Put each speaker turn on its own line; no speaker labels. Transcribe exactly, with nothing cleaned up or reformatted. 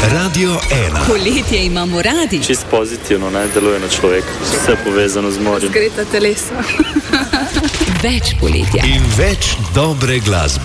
Radio ena.
Poletje imamo radi.
Čist pozitivno, ne, deluje na človeka. Vse povezano z morjem.
Zgreta telesa.
Več poletja.
In več dobre glasbe.